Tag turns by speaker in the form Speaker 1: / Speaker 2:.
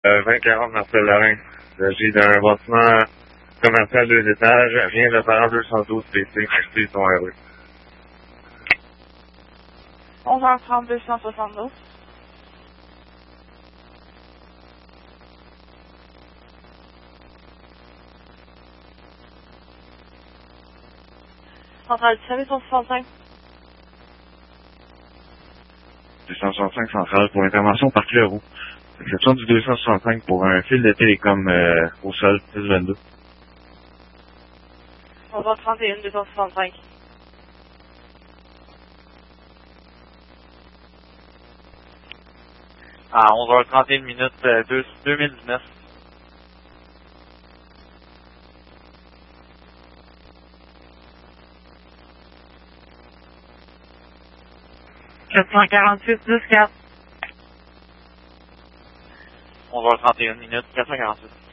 Speaker 1: 2040 Marcel Lorrain. Il s'agit d'un bâtiment commercial 2 étages, rien de parent 212 PC, merci ton RE.
Speaker 2: 11h30, 272. Centrale du service 165.
Speaker 1: 265 centrale pour intervention par Cleroux. Exception du 265 pour un fil de télécom au sol, 622.
Speaker 2: 11h31, 265.
Speaker 3: À 11h31 minutes, 2019.
Speaker 2: $448, 10-4.
Speaker 3: 11h31 minutes, 448.